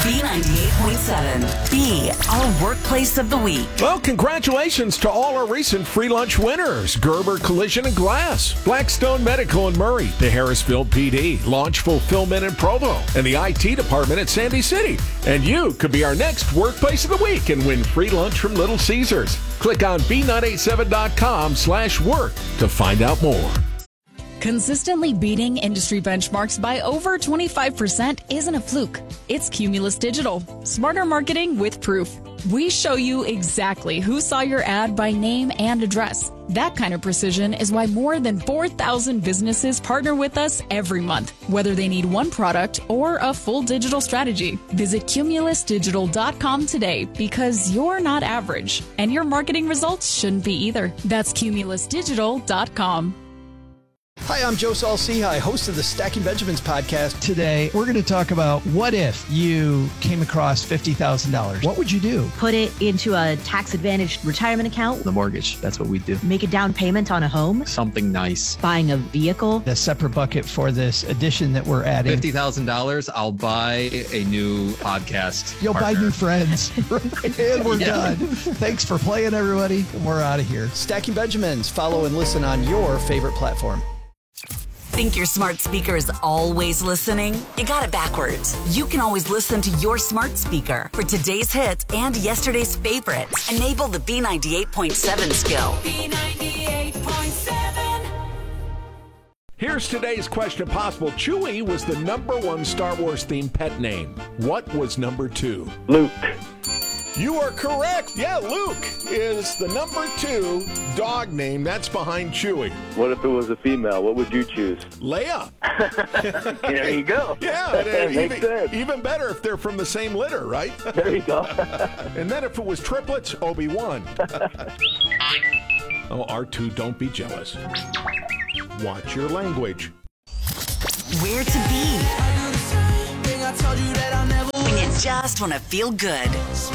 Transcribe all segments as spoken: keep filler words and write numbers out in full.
B ninety-eight point seven. Be our workplace of the week. Well, congratulations to all our recent free lunch winners. Gerber Collision and Glass, Blackstone Medical in Murray, the Harrisville P D, Launch Fulfillment in Provo, and the I T department at Sandy City. And you could be our next workplace of the week and win free lunch from Little Caesars. Click on B nine eight seven dot com slash work to find out more. Consistently beating industry benchmarks by over twenty-five percent isn't a fluke. It's Cumulus Digital. Smarter marketing with proof. We show you exactly who saw your ad by name and address. That kind of precision is why more than four thousand businesses partner with us every month, whether they need one product or a full digital strategy. Visit cumulus digital dot com today because you're not average, and your marketing results shouldn't be either. That's cumulus digital dot com. Hi, I'm Joe Saul-Sehy, host of the Stacking Benjamins podcast. Today, we're going to talk about what if you came across fifty thousand dollars. What would you do? Put it into a tax-advantaged retirement account. The mortgage, that's what we do. Make a down payment on a home. Something nice. Buying a vehicle. A separate bucket for this addition that we're adding. fifty thousand dollars, I'll buy a new podcast You'll partner. buy new friends. And we're Yeah. done. Thanks for playing, everybody. We're out of here. Stacking Benjamins. Follow and listen on your favorite platform. Think your smart speaker is always listening? You got it backwards. You can always listen to your smart speaker for today's hits and yesterday's favorites. Enable the B ninety-eight point seven skill. B ninety-eight point seven. Here's today's question possible. Chewie was the number one Star Wars themed pet name. What was number two? Luke. You are correct. Yeah, Luke is the number two dog name. That's behind Chewie. What if it was a female? What would you choose? Leia. There you go. Yeah, That and makes even, sense. even better if they're from the same litter, right? There you go. And then if it was triplets, Obi-Wan. Oh, R two, don't be jealous. Watch your language. Where to be when you just want to feel good.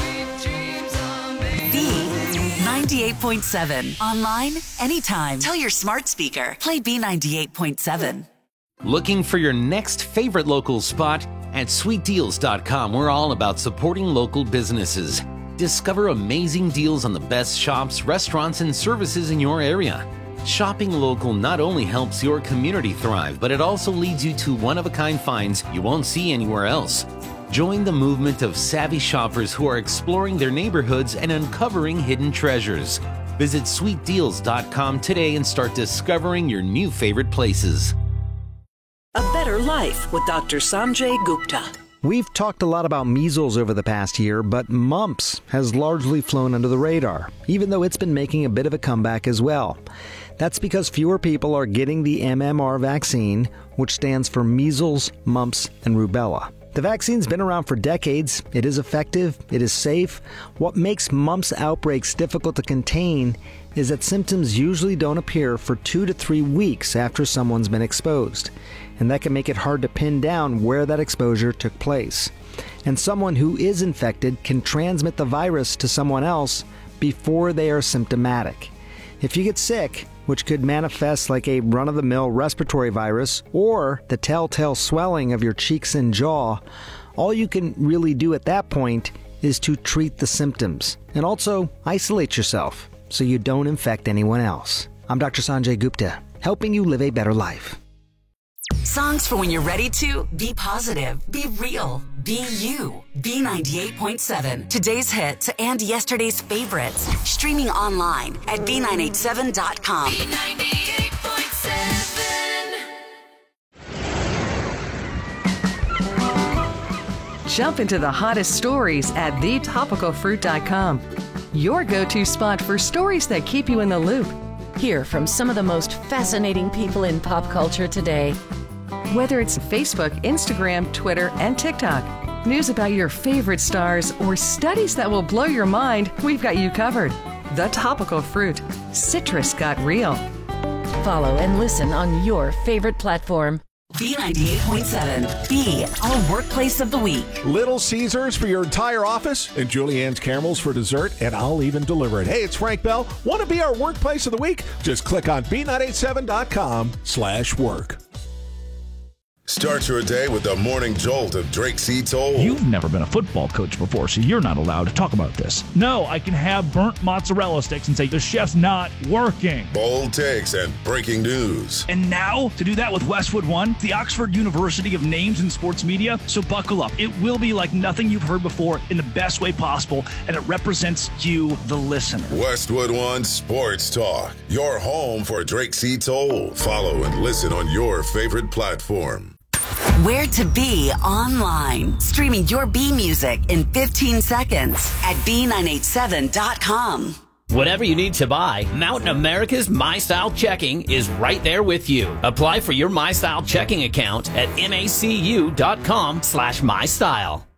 B ninety-eight point seven. Online, anytime. Tell your smart speaker. Play B ninety-eight point seven. Looking for your next favorite local spot? At sweet deals dot com, we're all about supporting local businesses. Discover amazing deals on the best shops, restaurants, and services in your area. Shopping local not only helps your community thrive, but it also leads you to one-of-a-kind finds you won't see anywhere else. Join the movement of savvy shoppers who are exploring their neighborhoods and uncovering hidden treasures. Visit sweet deals dot com today and start discovering your new favorite places. A better life with Doctor Sanjay Gupta. We've talked a lot about measles over the past year, but mumps has largely flown under the radar, even though it's been making a bit of a comeback as well. That's because fewer people are getting the M M R vaccine, which stands for measles, mumps, and rubella. The vaccine's been around for decades. It is effective. It is safe. What makes mumps outbreaks difficult to contain is that symptoms usually don't appear for two to three weeks after someone's been exposed. And that can make it hard to pin down where that exposure took place. And someone who is infected can transmit the virus to someone else before they are symptomatic. If you get sick, which could manifest like a run-of-the-mill respiratory virus or the telltale swelling of your cheeks and jaw, all you can really do at that point is to treat the symptoms and also isolate yourself so you don't infect anyone else. I'm Doctor Sanjay Gupta, helping you live a better life. Songs for when you're ready to be positive, be real, be you. B ninety-eight point seven. Today's hits and yesterday's favorites. Streaming online at B nine eight seven dot com. B ninety-eight point seven. Jump into the hottest stories at the topical fruit dot com. Your go-to spot for stories that keep you in the loop. Hear from some of the most fascinating people in pop culture today. Whether it's Facebook, Instagram, Twitter, and TikTok, news about your favorite stars, or studies that will blow your mind, we've got you covered. The Topical Fruit. Citrus got real. Follow and listen on your favorite platform. B ninety-eight point seven. Be our workplace of the week. Little Caesars for your entire office and Julianne's caramels for dessert, and I'll even deliver it. Hey, it's Frank Bell. Want to be our workplace of the week? Just click on B nine eight seven dot com slash work. Start your day with the morning jolt of Drake C. Toll. You've never been a football coach before, so you're not allowed to talk about this. No, I can have burnt mozzarella sticks and say the chef's not working. Bold takes and breaking news. And now, to do that with Westwood One, the Oxford University of names in sports media. So buckle up. It will be like nothing you've heard before in the best way possible, and it represents you, the listener. Westwood One Sports Talk, your home for Drake C. Toll. Follow and listen on your favorite platform. Where to be online. Streaming your B music in fifteen seconds at B nine eight seven dot com. Whatever you need to buy, Mountain America's MyStyle Checking is right there with you. Apply for your MyStyle checking account at macu.com slash MyStyle.